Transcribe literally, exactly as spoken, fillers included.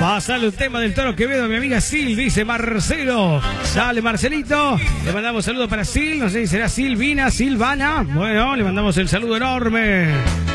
Pasale un tema del Toro Quevedo, mi amiga Sil, dice Marcelo. Dale, Marcelito. Le mandamos saludos para Sil. No sé si será Silvina, Silvana. Bueno, le mandamos el saludo enorme.